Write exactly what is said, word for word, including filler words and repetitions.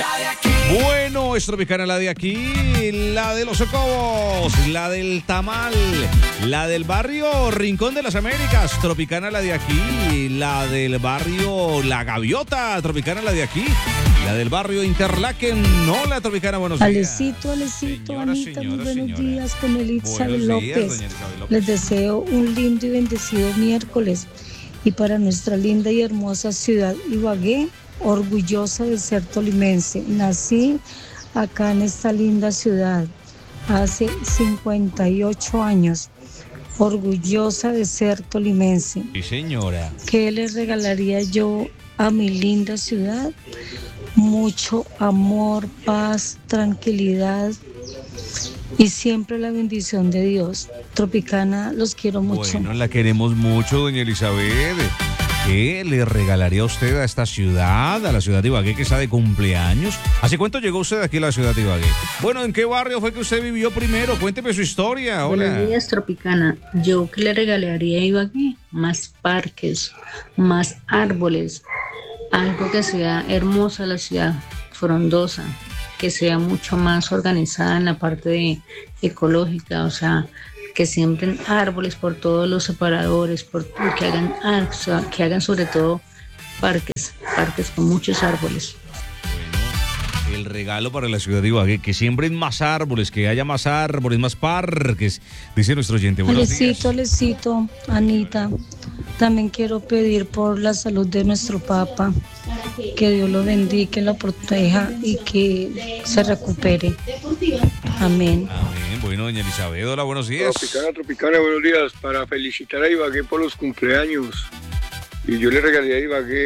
La de aquí. Bueno, es Tropicana la de aquí, la de los Socobos, la del Tamal, la del barrio Rincón de las Américas, Tropicana la de aquí, la del barrio La Gaviota, Tropicana la de aquí, la del barrio Interlaken, no la Tropicana, buenos días. Alecito, Alecito, Señora, Anita, señora, muy buenos señora. días con Elizabeth Buenos días, López. doña Elizabeth López. Les deseo un lindo y bendecido miércoles. Y para nuestra linda y hermosa ciudad Ibagué, orgullosa de ser tolimense. Nací acá en esta linda ciudad hace cincuenta y ocho años. Orgullosa de ser tolimense. Sí, señora. ¿Qué le regalaría yo a mi linda ciudad? Mucho amor, paz, tranquilidad y siempre la bendición de Dios. Tropicana, los quiero mucho. Bueno, la queremos mucho, doña Elizabeth. ¿Qué le regalaría usted a esta ciudad, a la ciudad de Ibagué, que está de cumpleaños? ¿Hace cuánto llegó usted aquí a la ciudad de Ibagué? Bueno, ¿en qué barrio fue que usted vivió primero? Cuénteme su historia. Hola. Buenos días, Tropicana. Yo que le regalaría a Ibagué más parques, más árboles, algo que sea hermosa la ciudad, frondosa, que sea mucho más organizada en la parte de ecológica, o sea, que siembren árboles por todos los separadores, por, que hagan, o sea, que hagan sobre todo parques, parques con muchos árboles. Bueno, el regalo para la ciudad de Ibagué, que siembren más árboles, que haya más árboles, más parques, dice nuestro oyente. Buenos días. Alecito, Alecito, Anita, también quiero pedir por la salud de nuestro Papa, que Dios lo bendiga, que lo proteja y que se recupere. Amén. Amén. Bueno, doña Elizabeth, hola, buenos días. Tropicana, Tropicana, buenos días. Para felicitar a Ibagué por los cumpleaños. Y yo le regalaría a Ibagué